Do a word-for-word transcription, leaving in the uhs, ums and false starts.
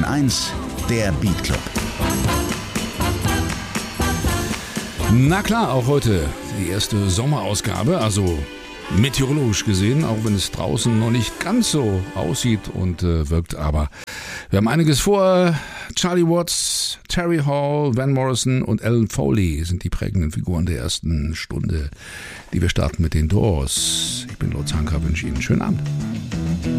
eins, der Beat Club. Na klar, auch heute die erste Sommerausgabe, also meteorologisch gesehen, auch wenn es draußen noch nicht ganz so aussieht und äh, wirkt, aber wir haben einiges vor. Charlie Watts, Terry Hall, Van Morrison und Alan Foley sind die prägenden Figuren der ersten Stunde, die wir starten mit den Doors. Ich bin Lutz Hanka, wünsche Ihnen einen schönen Abend.